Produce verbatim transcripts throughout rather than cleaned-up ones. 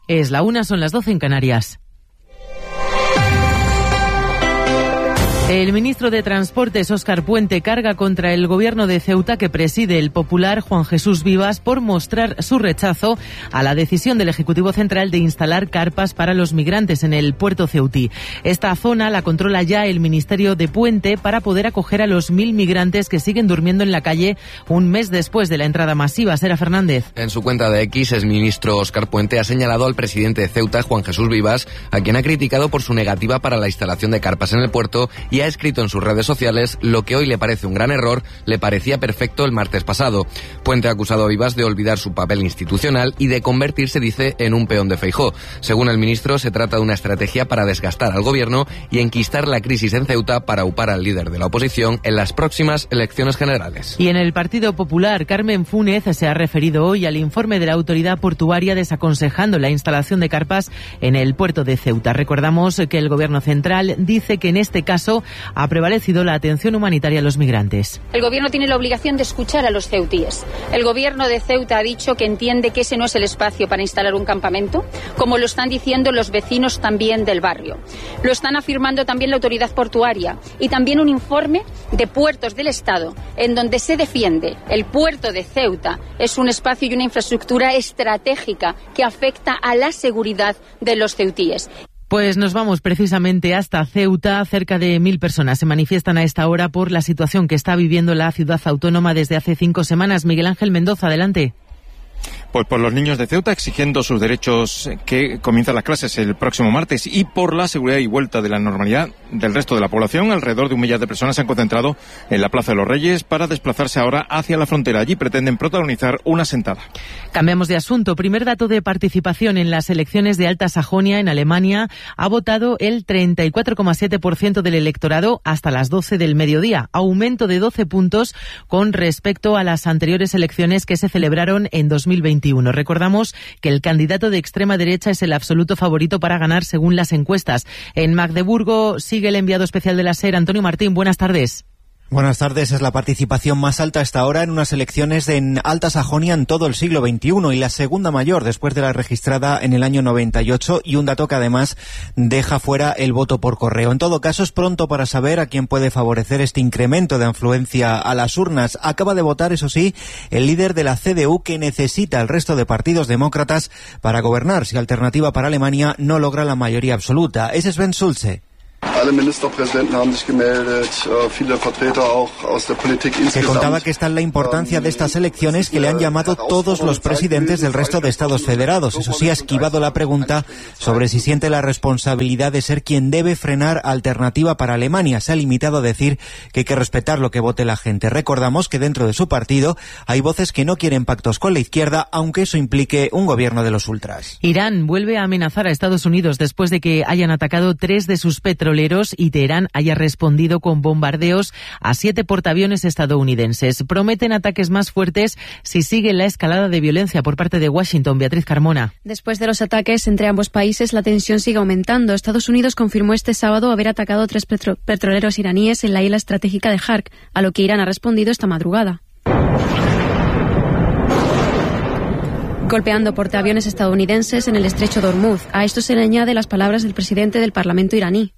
Es la una, son las doce en Canarias. El ministro de Transportes, Óscar Puente, carga contra el gobierno de Ceuta que preside el popular Juan Jesús Vivas por mostrar su rechazo a la decisión del Ejecutivo Central de instalar carpas para los migrantes en el puerto ceutí. Esta zona la controla ya el Ministerio de Puente para poder acoger a los mil migrantes que siguen durmiendo en la calle un mes después de la entrada masiva. Sera Fernández. En su cuenta de X, el ministro Óscar Puente ha señalado al presidente de Ceuta, Juan Jesús Vivas, a quien ha criticado por su negativa para la instalación de carpas en el puerto, y ha escrito en sus redes sociales: lo que hoy le parece un gran error, le parecía perfecto el martes pasado. Puente ha acusado a Vivas de olvidar su papel institucional y de convertirse, dice, en un peón de Feijóo. Según el ministro, se trata de una estrategia para desgastar al gobierno y enquistar la crisis en Ceuta para upar al líder de la oposición en las próximas elecciones generales. Y en el Partido Popular, Carmen Fúnez se ha referido hoy al informe de la autoridad portuaria desaconsejando la instalación de carpas en el puerto de Ceuta. Recordamos que el gobierno central dice que en este caso ha prevalecido la atención humanitaria a los migrantes. El gobierno tiene la obligación de escuchar a los ceutíes. El gobierno de Ceuta ha dicho que entiende que ese no es el espacio para instalar un campamento, como lo están diciendo los vecinos también del barrio. Lo están afirmando también la autoridad portuaria y también un informe de puertos del Estado en donde se defiende el puerto de Ceuta es un espacio y una infraestructura estratégica que afecta a la seguridad de los ceutíes. Pues nos vamos precisamente hasta Ceuta. Cerca de mil personas se manifiestan a esta hora por la situación que está viviendo la ciudad autónoma desde hace cinco semanas. Miguel Ángel Mendoza, adelante. Pues por los niños de Ceuta exigiendo sus derechos, que comienzan las clases el próximo martes, y por la seguridad y vuelta de la normalidad del resto de la población. Alrededor de un millar de personas se han concentrado en la Plaza de los Reyes para desplazarse ahora hacia la frontera. Allí pretenden protagonizar una sentada. Cambiamos de asunto. Primer dato de participación en las elecciones de Alta Sajonia en Alemania. Ha votado el treinta y cuatro coma siete por ciento del electorado hasta las doce del mediodía. Aumento de doce puntos con respecto a las anteriores elecciones que se celebraron en dos mil veintiuno. Recordamos que el candidato de extrema derecha es el absoluto favorito para ganar según las encuestas. En Magdeburgo sigue el enviado especial de la SER, Antonio Martín. Buenas tardes. Buenas tardes. Es la participación más alta hasta ahora en unas elecciones en Alta Sajonia en todo el siglo veintiuno y la segunda mayor después de la registrada en el año noventa y ocho, y un dato que además deja fuera el voto por correo. En todo caso, es pronto para saber a quién puede favorecer este incremento de afluencia a las urnas. Acaba de votar, eso sí, el líder de la C D U, que necesita el resto de partidos demócratas para gobernar si Alternativa para Alemania no logra la mayoría absoluta. Ese es Sven Schulze. Se contaba que está en la importancia de estas elecciones que le han llamado todos los presidentes del resto de estados federados. Eso sí, ha esquivado la pregunta sobre si siente la responsabilidad de ser quien debe frenar Alternativa para Alemania. Se ha limitado a decir que hay que respetar lo que vote la gente. Recordamos que dentro de su partido hay voces que no quieren pactos con la izquierda, aunque eso implique un gobierno de los ultras. Irán vuelve a amenazar a Estados Unidos después de que hayan atacado tres de sus petroleros y Teherán haya respondido con bombardeos a siete portaaviones estadounidenses. Prometen ataques más fuertes si sigue la escalada de violencia por parte de Washington. Beatriz Carmona. Después de los ataques entre ambos países, la tensión sigue aumentando. Estados Unidos confirmó este sábado haber atacado tres petro- petroleros iraníes en la isla estratégica de Hark, a lo que Irán ha respondido esta madrugada. Golpeando portaaviones estadounidenses en el estrecho de Hormuz. A esto se le añade las palabras del presidente del Parlamento iraní.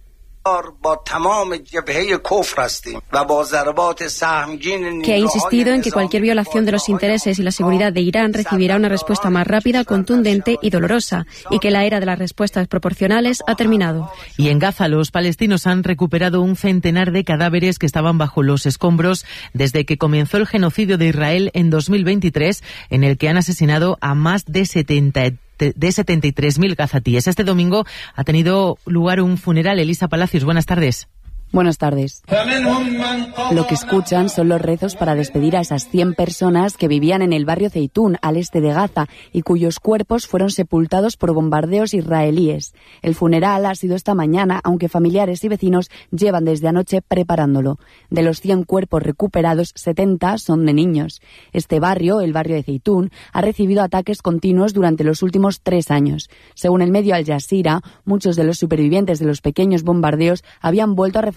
Que ha insistido en que cualquier violación de los intereses y la seguridad de Irán recibirá una respuesta más rápida, contundente y dolorosa, y que la era de las respuestas proporcionales ha terminado. Y en Gaza, los palestinos han recuperado un centenar de cadáveres que estaban bajo los escombros desde que comenzó el genocidio de Israel en dos mil veintitrés, en el que han asesinado a más de setenta de setenta y tres mil gazatíes. Este domingo ha tenido lugar un funeral. Elisa Palacios, buenas tardes. Buenas tardes. Lo que escuchan son los rezos para despedir a esas cien personas que vivían en el barrio Zeitún, al este de Gaza, y cuyos cuerpos fueron sepultados por bombardeos israelíes. El funeral ha sido esta mañana, aunque familiares y vecinos llevan desde anoche preparándolo. De los cien cuerpos recuperados, setenta son de niños. Este barrio, el barrio de Zeitún, ha recibido ataques continuos durante los últimos tres años. Según el medio Al Jazeera, muchos de los supervivientes de los pequeños bombardeos habían vuelto a refugiarse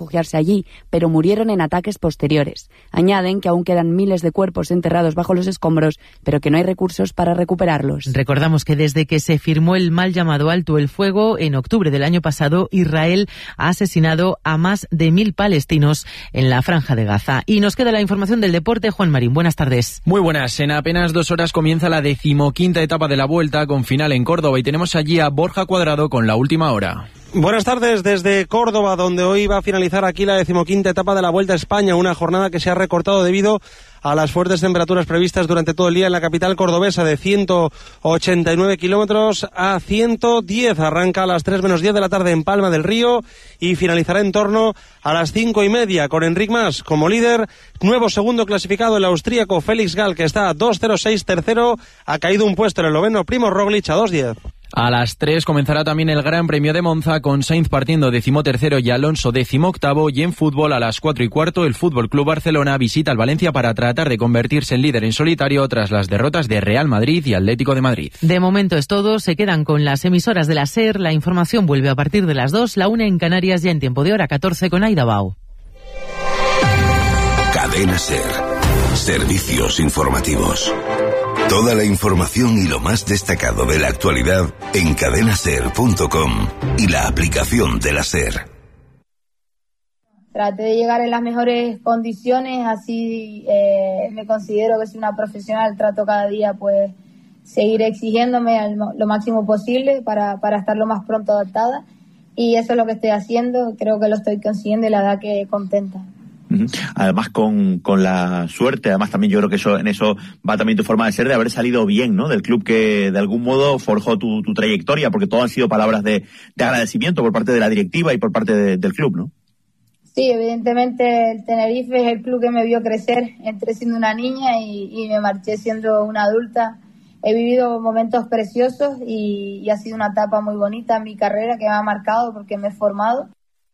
refugiarse allí, pero murieron en ataques posteriores. Añaden que aún quedan miles de cuerpos enterrados bajo los escombros, pero que no hay recursos para recuperarlos. Recordamos que desde que se firmó el mal llamado alto el fuego, en octubre del año pasado, Israel ha asesinado a más de mil palestinos en la Franja de Gaza. Y nos queda la información del deporte. Juan Marín, buenas tardes. Muy buenas. En apenas dos horas comienza la decimoquinta etapa de la Vuelta, con final en Córdoba, y tenemos allí a Borja Cuadrado con la última hora. Buenas tardes desde Córdoba, donde hoy va a finalizar aquí la decimoquinta etapa de la Vuelta a España, una jornada que se ha recortado debido a las fuertes temperaturas previstas durante todo el día en la capital cordobesa, de ciento ochenta y nueve kilómetros a ciento diez. Arranca a las tres menos diez de la tarde en Palma del Río y finalizará en torno a las cinco y media, con Enric Mas como líder. Nuevo segundo clasificado, el austríaco Félix Gall, que está a dos cero seis. Tercero, ha caído un puesto, el esloveno Primož Roglič a dos diez. A las tres comenzará también el Gran Premio de Monza, con Sainz partiendo decimotercero y Alonso decimoctavo. Y en fútbol, a las cuatro y cuarto, el Fútbol Club Barcelona visita al Valencia para tratar de convertirse en líder en solitario tras las derrotas de Real Madrid y Atlético de Madrid. De momento es todo. Se quedan con las emisoras de la SER. La información vuelve a partir de las dos, la una en Canarias, ya en tiempo de hora catorce con Aida Bau. Cadena SER. Servicios informativos. Toda la información y lo más destacado de la actualidad en cadena ser punto com y la aplicación de la SER. Traté de llegar en las mejores condiciones, así eh, me considero que soy una profesional. Trato cada día pues seguir exigiéndome al, lo máximo posible para, para estar lo más pronto adaptada, y eso es lo que estoy haciendo. Creo que lo estoy consiguiendo y la verdad que contenta. Además con, con la suerte, además también yo creo que eso en eso va también tu forma de ser, de haber salido bien, ¿no? Del club que de algún modo forjó tu, tu trayectoria, porque todo han sido palabras de, de agradecimiento por parte de la directiva y por parte de, del club, ¿no? Sí, evidentemente el Tenerife es el club que me vio crecer. Entré siendo una niña y, y me marché siendo una adulta. He vivido momentos preciosos y, y ha sido una etapa muy bonita en mi carrera que me ha marcado porque me he formado.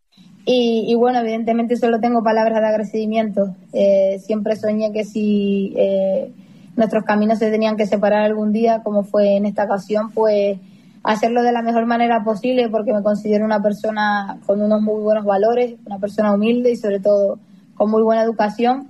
Y, y bueno, evidentemente solo tengo palabras de agradecimiento. Eh, siempre soñé que si eh, nuestros caminos se tenían que separar algún día, como fue en esta ocasión, pues hacerlo de la mejor manera posible, porque me considero una persona con unos muy buenos valores, una persona humilde y sobre todo con muy buena educación.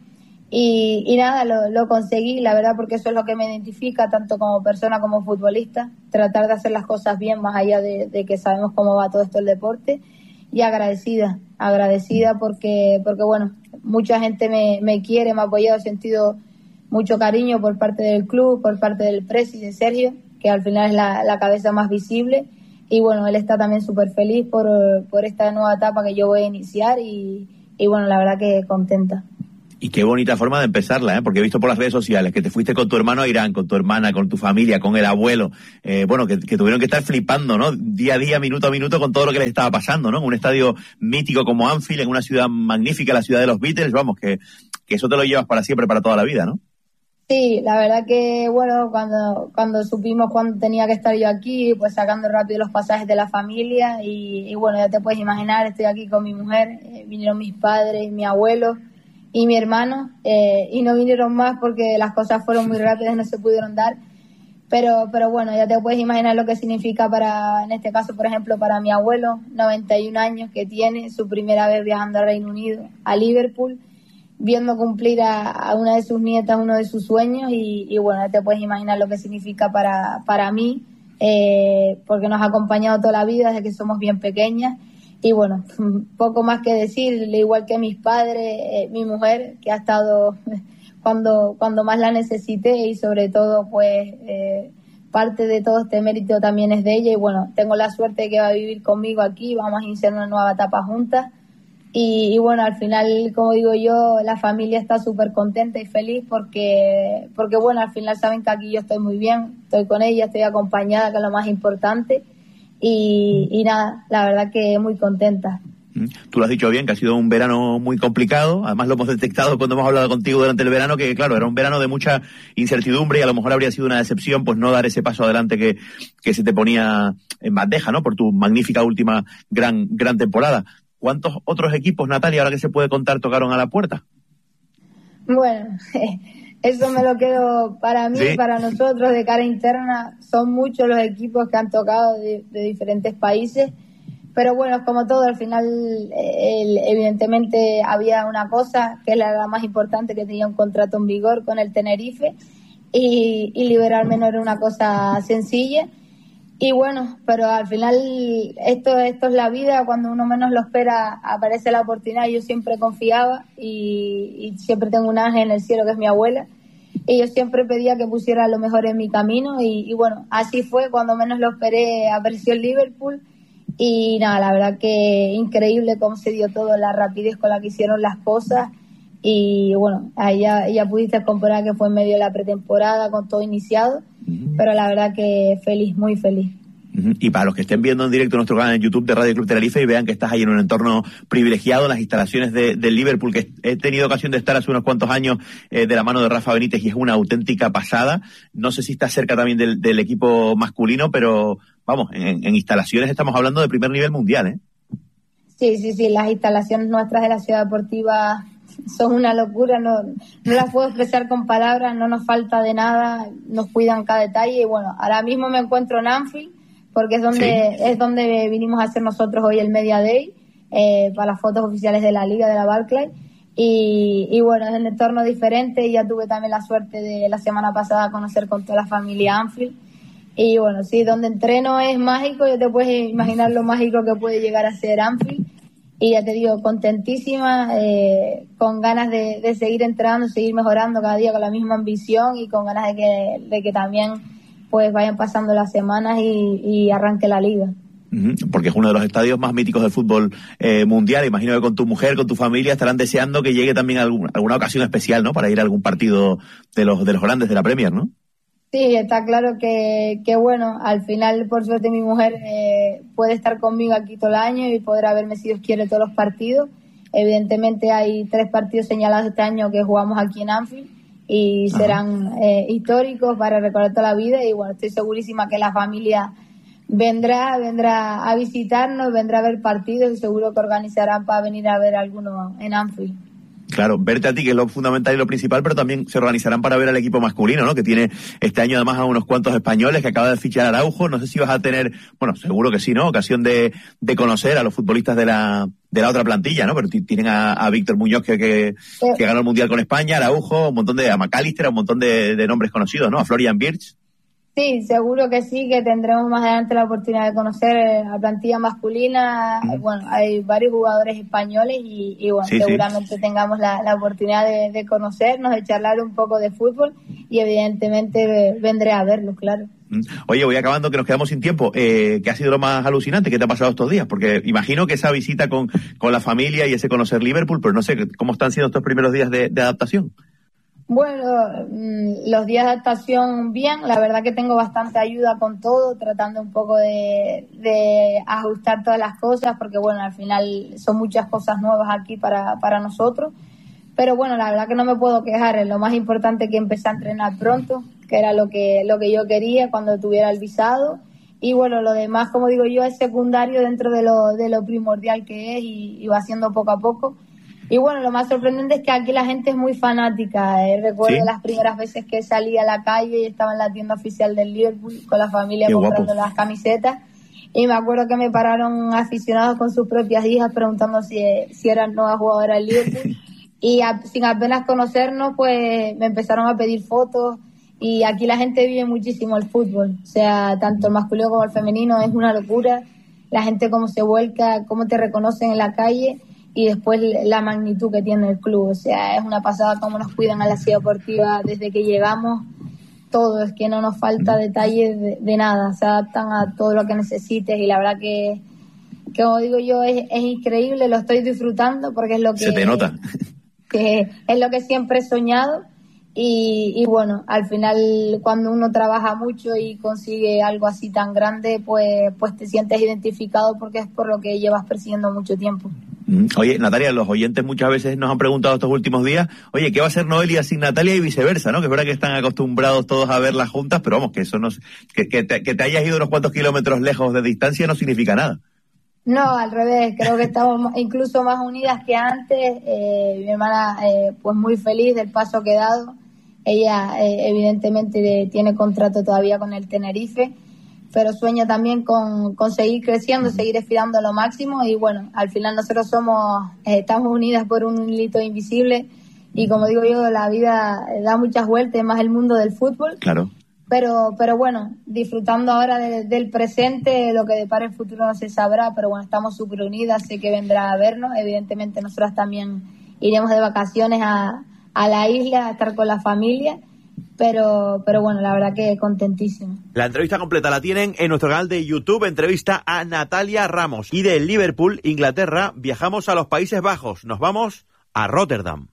Y, y nada, lo, lo conseguí, la verdad, porque eso es lo que me identifica tanto como persona como futbolista, tratar de hacer las cosas bien más allá de, de que sabemos cómo va todo esto el deporte. Y agradecida, agradecida porque, porque bueno, mucha gente me, me quiere, me ha apoyado, he sentido mucho cariño por parte del club, por parte del presi, de Sergio, que al final es la, la cabeza más visible. Y bueno, él está también súper feliz por, por esta nueva etapa que yo voy a iniciar y, y bueno, la verdad que contenta. Y qué bonita forma de empezarla, ¿eh? Porque he visto por las redes sociales que te fuiste con tu hermano a Irán, con tu hermana, con tu familia, con el abuelo, eh, bueno, que, que tuvieron que estar flipando, ¿no? Día a día, minuto a minuto, con todo lo que les estaba pasando, ¿no? En un estadio mítico como Anfield, en una ciudad magnífica, la ciudad de los Beatles, vamos, que, que eso te lo llevas para siempre, para toda la vida, ¿no? Sí, la verdad que, bueno, cuando, cuando supimos cuándo tenía que estar yo aquí, pues sacando rápido los pasajes de la familia y, y bueno, ya te puedes imaginar, estoy aquí con mi mujer, eh, vinieron mis padres, mi abuelo y mi hermano, eh, y no vinieron más porque las cosas fueron muy rápidas y no se pudieron dar, pero pero bueno, ya te puedes imaginar lo que significa para, en este caso, por ejemplo, para mi abuelo, noventa y un años, que tiene su primera vez viajando al Reino Unido, a Liverpool, viendo cumplir a, a una de sus nietas uno de sus sueños, y, y bueno, ya te puedes imaginar lo que significa para, para mí, eh, porque nos ha acompañado toda la vida desde que somos bien pequeñas. Y bueno, poco más que decir, igual que mis padres, eh, mi mujer, que ha estado cuando cuando más la necesité, y sobre todo pues eh, parte de todo este mérito también es de ella. Y bueno, tengo la suerte de que va a vivir conmigo aquí, vamos a iniciar una nueva etapa juntas. Y, y bueno, al final, como digo yo, la familia está súper contenta y feliz porque, porque bueno, al final saben que aquí yo estoy muy bien, estoy con ella, estoy acompañada, que es lo más importante. Y, y nada, la verdad que muy contenta. Tú lo has dicho bien, que ha sido un verano muy complicado. Además lo hemos detectado cuando hemos hablado contigo durante el verano, que claro, era un verano de mucha incertidumbre y a lo mejor habría sido una decepción pues no dar ese paso adelante que, que se te ponía en bandeja, ¿no? Por tu magnífica última gran, gran temporada. ¿Cuántos otros equipos, Natalia, ahora que se puede contar, tocaron a la puerta? Bueno, eso me lo quedo para mí, ¿sí? Para nosotros de cara interna. Son muchos los equipos que han tocado de, de diferentes países, pero bueno, como todo, al final el, evidentemente había una cosa que era la más importante, que tenía un contrato en vigor con el Tenerife, y, y liberarme no era una cosa sencilla. Y bueno, pero al final esto, esto es la vida, cuando uno menos lo espera aparece la oportunidad. Yo siempre confiaba y, y siempre tengo un ángel en el cielo que es mi abuela, y yo siempre pedía que pusiera lo mejor en mi camino y, y bueno, así fue. Cuando menos lo esperé apareció el Liverpool y nada, la verdad que increíble cómo se dio todo, la rapidez con la que hicieron las cosas. Y bueno, ahí ya, ya pudiste comprobar que fue en medio de la pretemporada con todo iniciado, uh-huh. pero la verdad que feliz, muy feliz. Uh-huh. Y para los que estén viendo en directo nuestro canal en YouTube de Radio Club Tenerife y vean que estás ahí en un entorno privilegiado, en las instalaciones de, del Liverpool, que he tenido ocasión de estar hace unos cuantos años eh, de la mano de Rafa Benítez y es una auténtica pasada. No sé si estás cerca también del, del equipo masculino, pero vamos, en, en instalaciones estamos hablando de primer nivel mundial, ¿eh? Sí, sí, sí, las instalaciones nuestras de la Ciudad Deportiva son una locura, no, no las puedo expresar con palabras, no nos falta de nada, nos cuidan cada detalle. Y bueno, ahora mismo me encuentro en Anfield, porque es donde sí. es donde vinimos a hacer nosotros hoy el Media Day, eh, para las fotos oficiales de la Liga, de la Barclays. Y, y bueno, es un entorno diferente, y ya tuve también la suerte de la semana pasada conocer con toda la familia Anfield. Y bueno, sí, donde entreno es mágico, ya te puedes imaginar lo mágico que puede llegar a ser Anfield. Y ya te digo, contentísima, eh, con ganas de, de seguir entrenando, seguir mejorando cada día, con la misma ambición y con ganas de que, de que también pues vayan pasando las semanas y, y arranque la liga. Uh-huh, porque es uno de los estadios más míticos del fútbol eh, mundial. Imagino que con tu mujer, con tu familia estarán deseando que llegue también algún, alguna ocasión especial, ¿no? Para ir a algún partido de los de los grandes de la Premier, ¿no? Sí, está claro que, que bueno, al final, por suerte, mi mujer eh, puede estar conmigo aquí todo el año y podrá verme, si Dios quiere, todos los partidos. Evidentemente hay tres partidos señalados este año que jugamos aquí en Anfield y Ajá. serán eh, históricos para recordar toda la vida. Y bueno, estoy segurísima que la familia vendrá, vendrá a visitarnos, vendrá a ver partidos y seguro que organizarán para venir a ver alguno en Anfield. Claro, verte a ti, que es lo fundamental y lo principal, pero también se organizarán para ver al equipo masculino, ¿no? Que tiene este año además a unos cuantos españoles, que acaba de fichar Araujo. No sé si vas a tener, bueno, seguro que sí, ¿no? Ocasión de, de conocer a los futbolistas de la de la otra plantilla, ¿no? Pero t- tienen a, a Víctor Muñoz, que, que, sí. que ganó el Mundial con España, Araujo, un montón de, a McAllister, un montón de, de nombres conocidos, ¿no? A Florian Wirtz. Sí, seguro que sí, que tendremos más adelante la oportunidad de conocer a la plantilla masculina. Mm. Bueno, hay varios jugadores españoles y, y bueno, sí, seguramente sí. tengamos la, la oportunidad de, de conocernos, de charlar un poco de fútbol y evidentemente vendré a verlos, claro. Oye, voy acabando, que nos quedamos sin tiempo. Eh, ¿Qué ha sido lo más alucinante que te ha pasado estos días? Porque imagino que esa visita con, con la familia y ese conocer Liverpool, pero no sé, ¿cómo están siendo estos primeros días de, de adaptación? Bueno, los días de adaptación bien, la verdad que tengo bastante ayuda con todo, tratando un poco de, de ajustar todas las cosas, porque bueno, al final son muchas cosas nuevas aquí para, para nosotros, pero bueno, la verdad que no me puedo quejar. Lo más importante es que empecé a entrenar pronto, que era lo que, lo que yo quería cuando tuviera el visado, y bueno, lo demás, como digo yo, es secundario dentro de lo, de lo primordial que es y, y va haciendo poco a poco. Y bueno, lo más sorprendente es que aquí la gente es muy fanática. Eh. Recuerdo ¿Sí? las primeras veces que salí a la calle y estaba en la tienda oficial del Liverpool con la familia Qué comprando guapo. las camisetas. Y me acuerdo que me pararon aficionados con sus propias hijas preguntando si, si eran nuevas jugadoras del Liverpool. Y a, sin apenas conocernos, pues me empezaron a pedir fotos. Y aquí la gente vive muchísimo el fútbol. O sea, tanto el masculino como el femenino, es una locura. La gente cómo se vuelca, cómo te reconocen en la calle. Y después la magnitud que tiene el club, o sea, es una pasada cómo nos cuidan a la Ciudad Deportiva desde que llegamos, todo, es que no nos falta detalle de, de nada, se adaptan a todo lo que necesites y la verdad que, que como digo yo, es, es increíble, lo estoy disfrutando porque es lo que... Se te nota. Que es lo que siempre he soñado y, y bueno, al final cuando uno trabaja mucho y consigue algo así tan grande, pues, pues te sientes identificado porque es por lo que llevas persiguiendo mucho tiempo. Oye, Natalia, los oyentes muchas veces nos han preguntado estos últimos días, oye, ¿qué va a ser Noelia sin Natalia y viceversa, no? Que es verdad que están acostumbrados todos a verlas juntas, pero vamos, que eso no, que, que, te, que te hayas ido unos cuantos kilómetros lejos de distancia no significa nada. No, al revés, creo que estamos incluso más unidas que antes. Eh, mi hermana, eh, pues muy feliz del paso que he dado. Ella, eh, evidentemente, de, tiene contrato todavía con el Tenerife. pero sueña también con, con seguir creciendo, seguir aspirando a lo máximo y bueno, al final nosotros somos, eh, estamos unidas por un hilito invisible y como digo yo, la vida da muchas vueltas, más el mundo del fútbol. Claro. Pero, pero bueno, disfrutando ahora de, del presente, lo que depara el futuro no se sabrá, pero bueno, estamos súper unidas, sé que vendrá a vernos, evidentemente nosotras también iremos de vacaciones a, a la isla, a estar con la familia, pero, pero bueno, la verdad que contentísima. La entrevista completa la tienen en nuestro canal de YouTube, entrevista a Natalia Ramos. Y de Liverpool, Inglaterra, viajamos a los Países Bajos, nos vamos a Rotterdam.